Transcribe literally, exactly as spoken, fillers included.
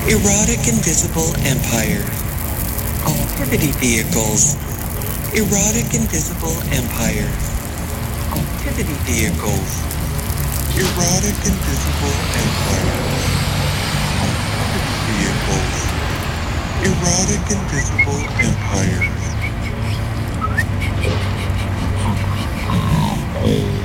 Erotic invisible empires. Activity vehicles. Erotic invisible empires. Activity vehicles. Erotic invisible empires. Activity vehicles. Erotic invisible empires.